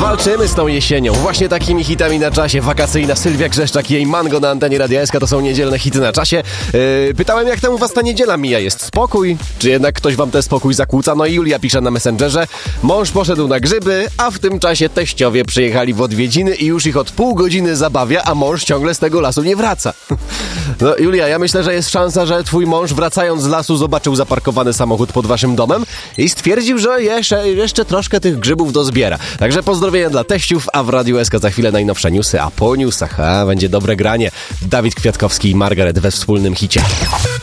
Walczymy z tą jesienią. Właśnie takimi hitami na czasie. Wakacyjna Sylwia Grzeszczak i jej Mango na antenie Radia SK to są niedzielne hity na czasie. Pytałem, jak tam u was ta niedziela mija? Jest spokój? Czy jednak ktoś wam ten spokój zakłóca? No i Julia pisze na Messengerze. Mąż poszedł na grzyby, a w tym czasie teściowie przyjechali w odwiedziny i już ich od pół godziny zabawia, a mąż ciągle z tego lasu nie wraca. No Julia, ja myślę, że jest szansa, że twój mąż wracając z lasu zobaczył zaparkowany samochód pod waszym domem i stwierdził, że jeszcze troszkę tych grzybów dozbiera. Także pozdrowienia dla teściów, a w Radiu SK za chwilę najnowsze newsy, a po newsach będzie dobre granie. Dawid Kwiatkowski i Margaret we wspólnym hicie.